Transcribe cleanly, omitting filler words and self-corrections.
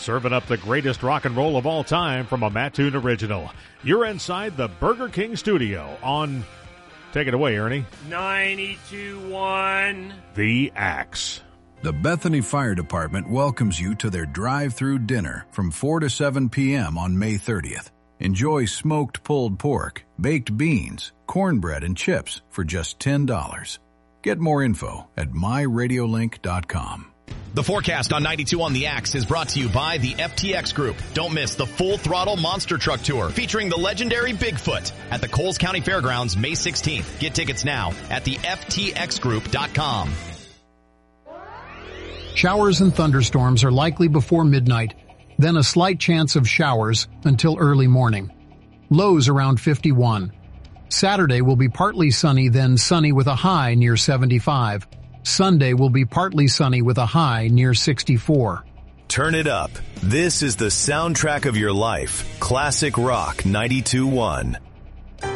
serving up the greatest rock and roll of all time from a Mattoon original. You're inside the Burger King studio on, take it away, Ernie. 92.1 The Axe. The Bethany Fire Department welcomes you to their drive-through dinner from 4 to 7 p.m. on May 30th. Enjoy smoked pulled pork, baked beans, cornbread, and chips for just $10. Get more info at myradiolink.com. The forecast on 92 on the Axe is brought to you by the FTX Group. Don't miss the Full Throttle Monster Truck Tour featuring the legendary Bigfoot at the Coles County Fairgrounds May 16th. Get tickets now at the FTXgroup.com. Showers and thunderstorms are likely before midnight, then a slight chance of showers until early morning. Lows around 51. Saturday will be partly sunny, then sunny with a high near 75. Sunday will be partly sunny with a high near 64. Turn it up. This is the soundtrack of your life. Classic Rock 92.1.